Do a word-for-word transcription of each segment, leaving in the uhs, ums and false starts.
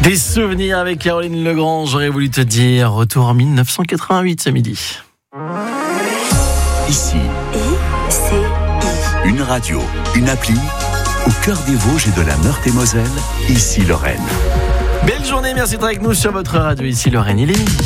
Des souvenirs avec Caroline Legrand, j'aurais voulu te dire. Retour en dix-neuf cent quatre-vingt-huit ce midi. Ici, I C I. une radio, une appli, au cœur des Vosges et de la Meurthe-et-Moselle, ici Lorraine. Belle journée, merci d'être avec nous sur votre radio, ici Lorraine, il est midi.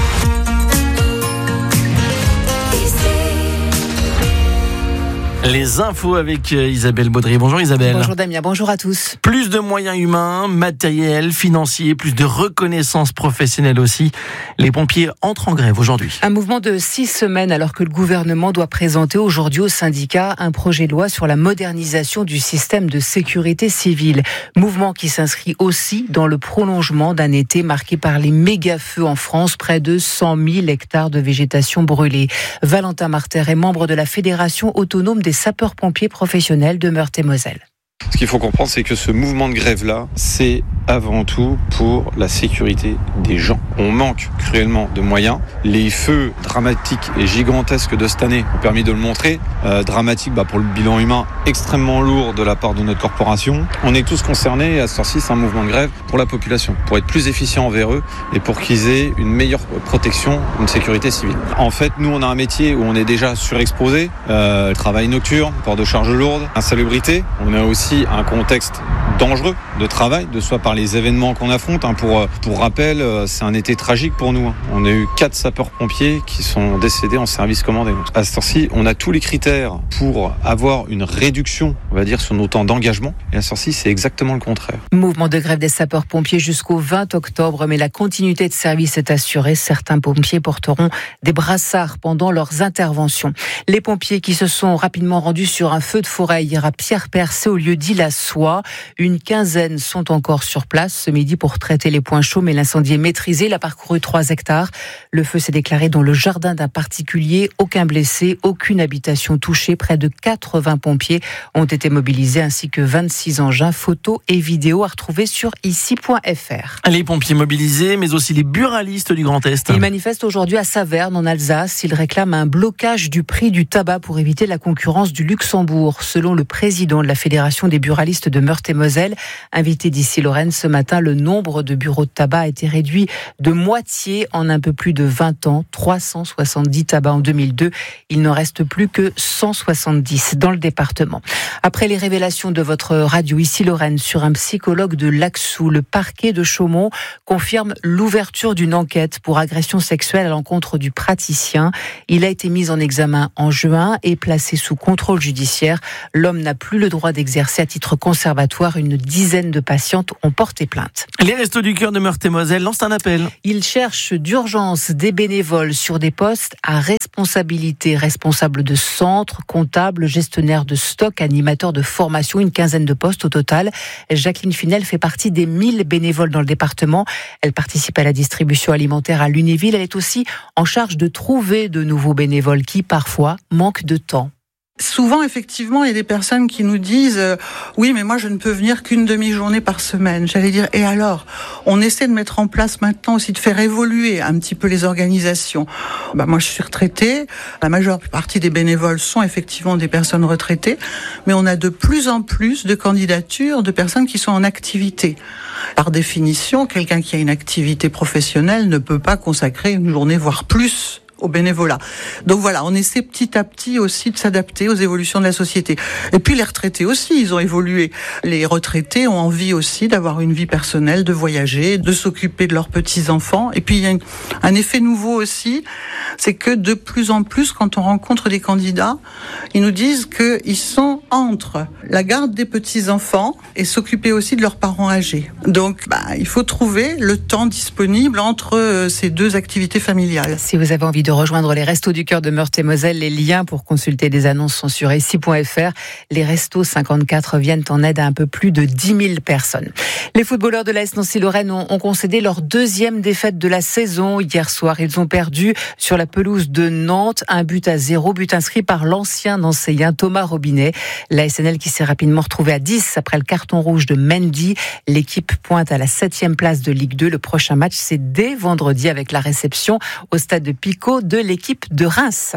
Les infos avec Isabelle Baudry. Bonjour Isabelle. Bonjour Damien, bonjour à tous. Plus de moyens humains, matériels, financiers, plus de reconnaissance professionnelle aussi. Les pompiers entrent en grève aujourd'hui. Un mouvement de six semaines alors que le gouvernement doit présenter aujourd'hui aux syndicats un projet de loi sur la modernisation du système de sécurité civile. Mouvement qui s'inscrit aussi dans le prolongement d'un été marqué par les méga-feux en France, près de cent mille hectares de végétation brûlée. Valentin Marter est membre de la Fédération autonome des sapeurs-pompiers professionnels de Meurthe-et-Moselle. Ce qu'il faut comprendre, c'est que ce mouvement de grève-là, c'est avant tout pour la sécurité des gens. On manque cruellement de moyens. Les feux dramatiques et gigantesques de cette année ont permis de le montrer. Euh, dramatique bah, pour le bilan humain, extrêmement lourd de la part de notre corporation. On est tous concernés, et à ce temps-ci, c'est un mouvement de grève pour la population, pour être plus efficient envers eux et pour qu'ils aient une meilleure protection, une sécurité civile. En fait, nous, on a un métier où on est déjà surexposé. Euh, travail nocturne, port de charges lourdes, insalubrité. On a aussi un contexte dangereux de travail, de soit par les événements qu'on affronte. Hein. Pour, pour rappel, c'est un été tragique pour nous. Hein. On a eu quatre sapeurs-pompiers qui sont décédés en service commandé. Donc, à ce temps-ci, on a tous les critères pour avoir une réduction, on va dire, sur nos temps d'engagement. Et à ce temps-ci, c'est exactement le contraire. Mouvement de grève des sapeurs-pompiers jusqu'au vingt octobre, mais la continuité de service est assurée. Certains pompiers porteront des brassards pendant leurs interventions. Les pompiers qui se sont rapidement rendus sur un feu de forêt hier à Pierre-Percé au lieu dit la Soie. Une quinzaine sont encore sur place ce midi pour traiter les points chauds, mais l'incendie est maîtrisé. Il a parcouru trois hectares. Le feu s'est déclaré dans le jardin d'un particulier. Aucun blessé, aucune habitation touchée. Près de quatre-vingts pompiers ont été mobilisés ainsi que vingt-six engins photos et vidéos à retrouver sur ici point f r. Les pompiers mobilisés, mais aussi les buralistes du Grand Est. Ils manifestent aujourd'hui à Saverne en Alsace. Ils réclament un blocage du prix du tabac pour éviter la concurrence du Luxembourg. Selon le président de la Fédération des buralistes de Meurthe-et-Moselle, invité d'ici Lorraine ce matin, le nombre de bureaux de tabac a été réduit de moitié en un peu plus de vingt ans. trois cent soixante-dix tabacs en deux mille deux. Il n'en reste plus que cent soixante-dix dans le département. Après les révélations de votre radio ici Lorraine sur un psychologue de Laxou, le parquet de Chaumont confirme l'ouverture d'une enquête pour agression sexuelle à l'encontre du praticien. Il a été mis en examen en juin et placé sous contrôle judiciaire. L'homme n'a plus le droit d'exercer à titre conservatoire. Une dizaine de patientes ont porté plainte. Les Restos du Cœur de Meurthe-et-Moselle lancent un appel. Ils cherchent d'urgence des bénévoles sur des postes à responsabilité, responsables de centres, comptables, gestionnaires de stock, animateurs de formation, une quinzaine de postes au total. Jacqueline Finel fait partie des mille bénévoles dans le département. Elle participe à la distribution alimentaire à Lunéville. Elle est aussi en charge de trouver de nouveaux bénévoles qui, parfois, manquent de temps. Souvent, effectivement, il y a des personnes qui nous disent euh, « Oui, mais moi, je ne peux venir qu'une demi-journée par semaine. » J'allais dire « Et alors ?» On essaie de mettre en place maintenant aussi, de faire évoluer un petit peu les organisations. Bah, moi, je suis retraitée. La majeure partie des bénévoles sont effectivement des personnes retraitées. Mais on a de plus en plus de candidatures de personnes qui sont en activité. Par définition, quelqu'un qui a une activité professionnelle ne peut pas consacrer une journée, voire plus, au bénévolat. Donc voilà, on essaie petit à petit aussi de s'adapter aux évolutions de la société. Et puis les retraités aussi, ils ont évolué. Les retraités ont envie aussi d'avoir une vie personnelle, de voyager, de s'occuper de leurs petits-enfants. Et puis il y a un effet nouveau aussi, c'est que de plus en plus, quand on rencontre des candidats, ils nous disent qu'ils sont entre la garde des petits-enfants et s'occuper aussi de leurs parents âgés. Donc bah, il faut trouver le temps disponible entre ces deux activités familiales. Si vous avez envie de rejoindre les Restos du Cœur de Meurthe-et-Moselle, les liens pour consulter des annonces sont sur ici point f r. Les Restos cinquante-quatre viennent en aide à un peu plus de dix mille personnes. Les footballeurs de l'A S Nancy-Lorraine ont, ont concédé leur deuxième défaite de la saison. Hier soir, ils ont perdu sur la pelouse de Nantes, un but à zéro, but inscrit par l'ancien Nancéien Thomas Robinet. La S N L qui s'est rapidement retrouvée à dix après le carton rouge de Mendy. L'équipe pointe à la septième place de Ligue deux. Le prochain match, c'est dès vendredi avec la réception au stade de Picot de l'équipe de Reims.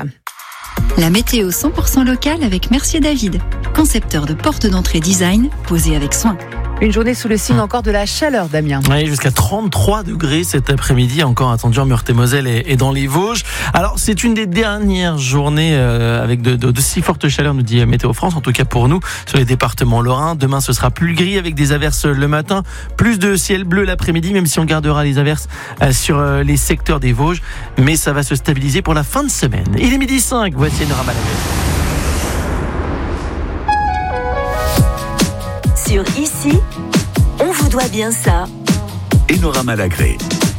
La météo cent pour cent locale avec Mercier David, concepteur de portes d'entrée design posées avec soin. Une journée sous le signe encore de la chaleur, Damien. Oui, jusqu'à trente-trois degrés cet après-midi, encore attendu en Meurthe-et-Moselle et, et dans les Vosges. Alors, c'est une des dernières journées euh, avec de, de, de si fortes chaleurs, nous dit Météo France, en tout cas pour nous, sur les départements lorrains. Demain, ce sera plus gris avec des averses le matin, plus de ciel bleu l'après-midi, même si on gardera les averses euh, sur euh, les secteurs des Vosges. Mais ça va se stabiliser pour la fin de semaine. Il est midi cinq, voici Nora Malagré. Sur Ici, on vous doit bien ça. Enora Malagré.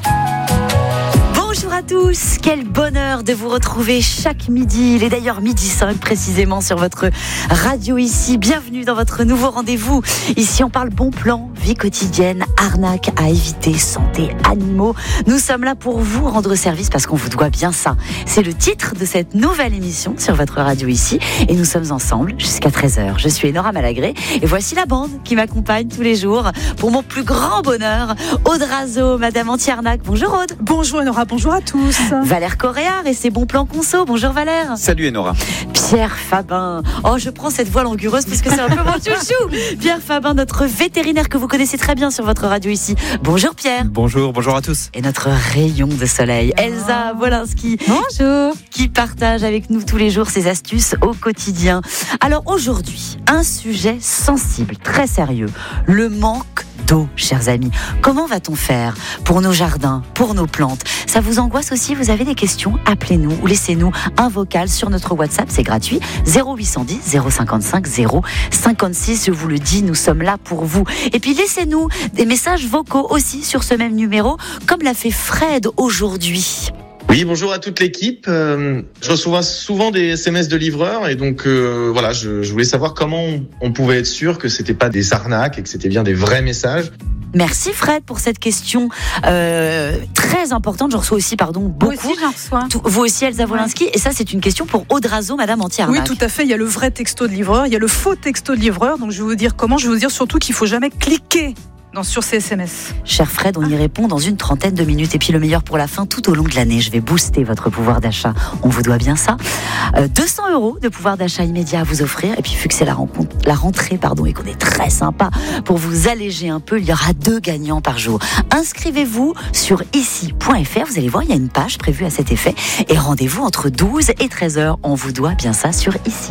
Bonjour à tous, quel bonheur de vous retrouver chaque midi. Il est d'ailleurs midi cinq précisément sur votre radio Ici. Bienvenue dans votre nouveau rendez-vous. Ici on parle bon plan, vie quotidienne, arnaque à éviter, santé, animaux. Nous sommes là pour vous rendre service parce qu'on vous doit bien ça. C'est le titre de cette nouvelle émission sur votre radio Ici et nous sommes ensemble jusqu'à treize heures. Je suis Enora Malagré et voici la bande qui m'accompagne tous les jours pour mon plus grand bonheur. Aude Razo, Madame Anti-Arnaque. Bonjour Aude. Bonjour Enora, bonjour à tous. Valère Coréard et ses bons plans conso. Bonjour Valère. Salut Enora. Pierre Fabin. Oh, je prends cette voix langureuse parce que c'est un peu mon chouchou. Pierre Fabin, notre vétérinaire que vous connaissez très bien sur votre radio Ici. Bonjour Pierre. Bonjour, bonjour à tous. Et notre rayon de soleil, Elsa Wolinski. Bonjour. Qui partage avec nous tous les jours ses astuces au quotidien. Alors aujourd'hui, un sujet sensible, très sérieux. Le manque d'eau, chers amis. Comment va-t-on faire pour nos jardins, pour nos plantes? Ça vous angoisse aussi? Vous avez des questions? Appelez-nous ou laissez-nous un vocal sur notre WhatsApp, c'est gratuit. zéro huit cent dix zéro cinquante-cinq zéro cinquante-six, je vous le dis, nous sommes là pour vous. Et puis laissez-nous des messages vocaux aussi sur ce même numéro, comme l'a fait Fred aujourd'hui. Oui, bonjour à toute l'équipe. Euh, je reçois souvent des S M S de livreurs et donc euh, voilà, je, je voulais savoir comment on, on pouvait être sûr que c'était pas des arnaques et que c'était bien des vrais messages. Merci Fred pour cette question euh, très importante. Je reçois aussi, pardon, beaucoup. Moi aussi, j'en reçois. Tout, vous aussi, Elsa Wolinski. Et ça, c'est une question pour Aude Razo, Madame Anti-Arnaque. Oui, tout à fait. Il y a le vrai texto de livreur, il y a le faux texto de livreur. Donc, je vais vous dire comment. Je vais vous dire surtout qu'il faut jamais cliquer dans, sur ces S M S. Cher Fred, on y répond dans une trentaine de minutes. Et puis le meilleur pour la fin, tout au long de l'année, je vais booster votre pouvoir d'achat. On vous doit bien ça. Euh, deux cents euros de pouvoir d'achat immédiat à vous offrir. Et puis vu que c'est la, rencontre, la rentrée pardon, et qu'on est très sympa, pour vous alléger un peu, il y aura deux gagnants par jour. Inscrivez-vous sur ici point f r. Vous allez voir, il y a une page prévue à cet effet. Et rendez-vous entre douze et treize heures. On vous doit bien ça sur Ici.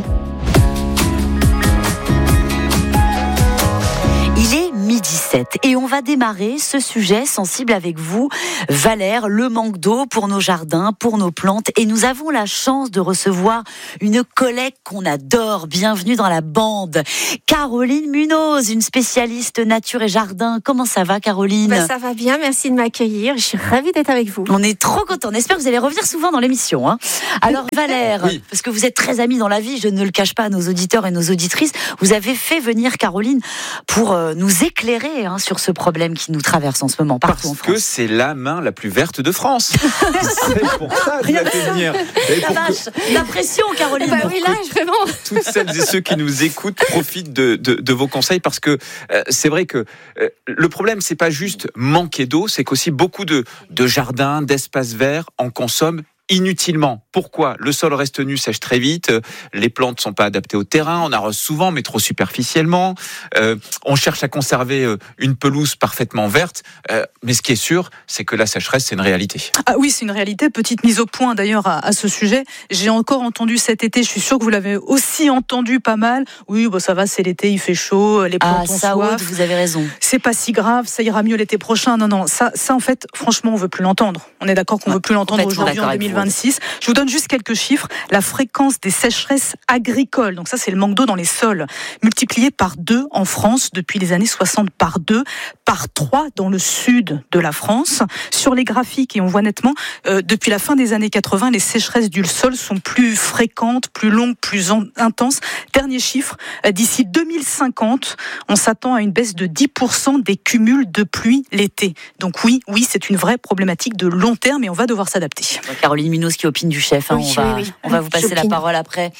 Il est midi sept et on va démarrer ce sujet sensible avec vous, Valère, le manque d'eau pour nos jardins, pour nos plantes. Et nous avons la chance de recevoir une collègue qu'on adore. Bienvenue dans la bande. Caroline Munoz, une spécialiste nature et jardin. Comment ça va, Caroline? Ben, ça va bien, merci de m'accueillir. Je suis ravie d'être avec vous. On est trop contents. On espère que vous allez revenir souvent dans l'émission. Hein. Alors Valère, oui. Parce que vous êtes très amis dans la vie, je ne le cache pas à nos auditeurs et nos auditrices, vous avez fait venir Caroline pour euh, nous éclairer hein, sur ce problème qui nous traverse en ce moment partout Parce en France. que c'est la main la plus verte de France. C'est pour ça que je l'ai fait venir. Et La pour vache, la pression, Caroline. Bah oui, là, vraiment. que toutes celles et ceux qui nous écoutent profitent de, de, de vos conseils parce que euh, c'est vrai que euh, le problème, c'est pas juste manquer d'eau, c'est qu'aussi beaucoup de, de jardins, d'espaces verts en consomment inutilement. Pourquoi? Le sol reste nu, sèche très vite, les plantes ne sont pas adaptées au terrain, on arrose souvent mais trop superficiellement, euh, on cherche à conserver une pelouse parfaitement verte, euh, mais ce qui est sûr, c'est que la sécheresse, c'est une réalité. Ah oui, c'est une réalité. Petite mise au point d'ailleurs à, à ce sujet. J'ai encore entendu cet été, je suis sûre que vous l'avez aussi entendu pas mal. Oui, bon, ça va, c'est l'été, il fait chaud, les plantes Ah, ont ça, soif. Aude, vous avez raison. C'est pas si grave, ça ira mieux l'été prochain. Non, non, ça, ça en fait, franchement, on veut plus l'entendre. On est d'accord qu'on Ouais, veut plus l'entendre complètement aujourd'hui en d'accord avec deux mille vingt-six. Je vous donne juste quelques chiffres. La fréquence des sécheresses agricoles, donc ça c'est le manque d'eau dans les sols, multiplié par deux en France depuis les années soixante, par deux, par trois dans le sud de la France. Sur les graphiques, et on voit nettement, euh, depuis la fin des années quatre-vingts, les sécheresses du sol sont plus fréquentes, plus longues, plus en- intenses. Dernier chiffre, euh, d'ici deux mille cinquante, on s'attend à une baisse de dix pour cent des cumuls de pluie l'été. Donc oui, oui, c'est une vraie problématique de long terme et on va devoir s'adapter. Caroline Munoz qui opine du chef, hein, Oui, on, va, oui, oui. on va vous passer la J'opine. parole après.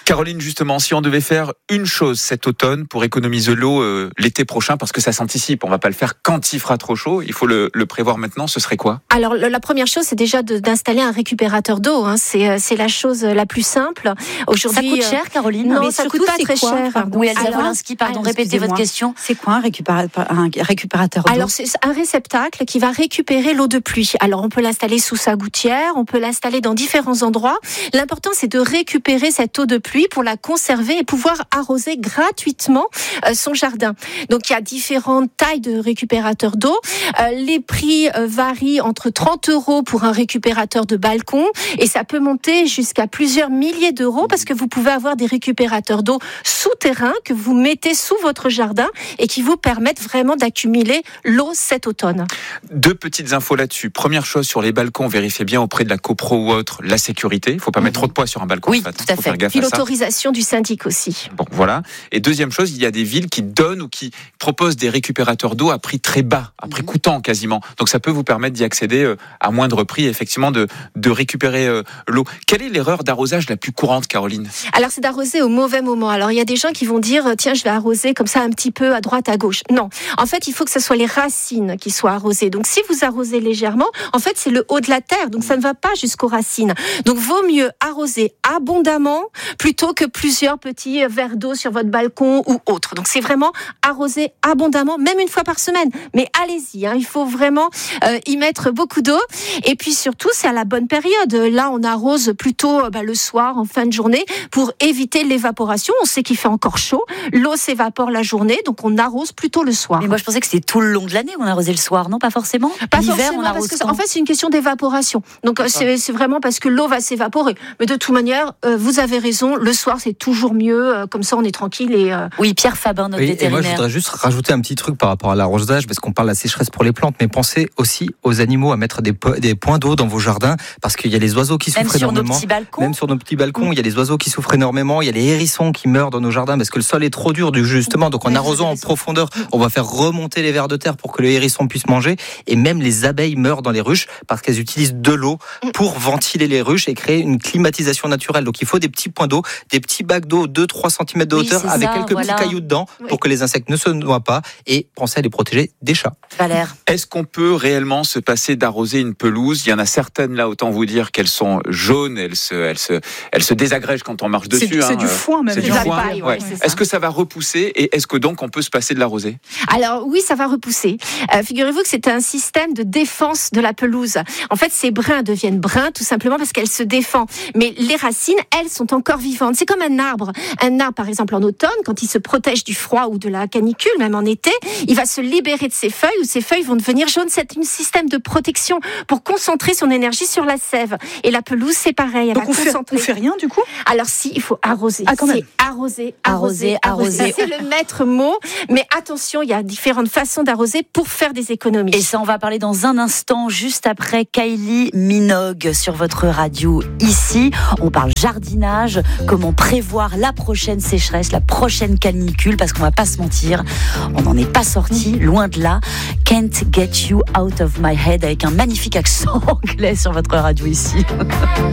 Caroline, justement, si on devait faire une chose cet automne pour économiser l'eau euh, l'été prochain, parce que ça s'anticipe, on va pas le faire quand il fera trop chaud, il faut le, le prévoir maintenant, ce serait quoi? Alors la première chose, c'est déjà de, d'installer un récupérateur d'eau. Hein. C'est, c'est la chose la plus simple. Aujourd'hui, ça coûte cher, Caroline? Non, mais ça surtout, coûte pas très quoi? cher. Pardon. Oui, Elsa Wolinski, pardon, répétez votre question. C'est quoi un récupérateur, un récupérateur d'eau? Alors c'est un réceptacle qui va récupérer l'eau de pluie. Alors on peut l'installer sous sa gouttière, on peut l'installer dans différents endroits. L'important, c'est de récupérer cette eau de pluie pour la conserver et pouvoir arroser gratuitement euh, son jardin. Donc il y a différentes tailles de récupérateurs d'eau. Euh, les prix euh, varient entre trente euros pour un récupérateur de balcon et ça peut monter jusqu'à plusieurs milliers d'euros parce que vous pouvez avoir des récupérateurs d'eau souterrains que vous mettez sous votre jardin et qui vous permettent vraiment d'accumuler l'eau cet automne. Deux petites infos là-dessus. Première chose, sur les balcons, vérifiez bien auprès de la copro ou autre la sécurité. Il ne faut pas mmh. mettre trop de poids sur un balcon. Oui, en fait. tout à faut fait. Faire gaffe Puis à l'autorisation ça. Du syndic aussi. Bon, voilà. Et deuxième chose, il y a des villes qui donnent ou qui proposent des récupérateurs d'eau à prix très bas, à prix mmh. coûtant quasiment. Donc ça peut vous permettre d'y accéder à moindre prix, effectivement, de, de récupérer euh, l'eau. Quelle est l'erreur d'arrosage la plus courante, Caroline? Alors c'est d'arroser au mauvais moment. Alors il y a des gens qui vont dire tiens, je vais arroser comme ça un petit peu à droite, à gauche. Non, en fait il faut que ce soit les racines qui soient arrosées. Donc si vous arrosez légèrement, en fait c'est le haut de la terre, donc ça ne va pas jusqu'aux racines. Donc vaut mieux arroser abondamment plutôt que plusieurs petits verres d'eau sur votre balcon ou autre. Donc c'est vraiment arroser abondamment, même une fois par semaine. Mais allez-y, hein, il faut vraiment euh, y mettre beaucoup d'eau. Et puis surtout c'est à la bonne période. Là on arrose plutôt bah, le soir, en fin de journée, pour éviter l'évaporation. On sait qu'il fait encore chaud, l'eau s'évapore la journée, donc on arrose plutôt le soir. Mais moi je pensais que c'était tout le long de l'année où on arrosait le soir, non? Pas forcément. Pas L'hiver, forcément, on arrose parce que quand? en fait c'est une question d'évaporation. Donc c'est, c'est vraiment parce que l'eau va s'évaporer. Mais de toute manière, euh, vous avez raison, le soir c'est toujours mieux, euh, comme ça on est tranquille. Et euh... Oui, Pierre Faber, notre oui, vétérinaire. Et moi je voudrais juste rajouter un petit truc par rapport à l'arrosage, parce qu'on parle de la sécheresse pour les plantes, mais pensez aussi aux animaux à mettre des, po- des points d'eau dans vos jardins, parce qu'il y a les oiseaux qui Même souffrent sur énormément. Nos petits balcons. Même sur nos petits balcons, mmh. il y a les oiseaux qui souffrent énormément, il y a les hérissons qui meurent dans nos jardins parce que le sol est trop dur, justement. Donc en arrosant en profondeur, on va faire remonter les vers de terre pour que le hérisson puisse manger. Et même les abeilles meurent dans les ruches parce qu'elles utilisent de l'eau pour ventiler les ruches et créer une climatisation naturelle. Donc il faut des petits points d'eau, des petits bacs d'eau deux à trois centimètres de oui, hauteur avec ça, quelques voilà. petits cailloux dedans oui. pour que les insectes ne se noient pas, et pensez à les protéger des chats. Valère. Est-ce qu'on peut réellement se passer d'arroser une pelouse? Il y en a certaines là, autant vous dire qu'elles sont jaunes, elles se, elles se, elles se désagrègent quand on marche dessus. C'est, c'est hein. du foin même. C'est du La foin. paille, ouais, Ouais. c'est ça. Est-ce que ça va repousser et est-ce que donc on peut se passer de l'arroser? Alors oui, ça va repousser. Euh, figurez-vous que c'est un système de défense de la pelouse. En fait, ces brins deviennent bruns tout simplement parce qu'elles se défendent. Mais les racines, elles, sont encore vivantes. C'est comme un arbre. Un arbre, par exemple, en automne, quand il se protège du froid ou de la canicule, même en été, il va se libérer de ses feuilles ou ses feuilles vont devenir jaunes. C'est un système de protection pour concentrer son énergie sur la sève. Et la pelouse, c'est pareil. Elle Donc va on fait, concentrer. on fait rien du coup? Alors si, il faut arroser. Ah, quand même. C'est arroser, arroser, Arroser, arroser. C'est le maître mot. Mais attention, il y a différentes façons d'arroser pour faire des économies. Et ça, on va parler dans un instant, juste après Kylie Minogue sur votre radio ici. On parle jardinage, comment prévoir la prochaine sécheresse, la prochaine canicule, parce qu'on va pas se mentir, on n'en est pas sorti, loin de là. Can't get you out of my head, avec un magnifique accent anglais sur votre radio ici.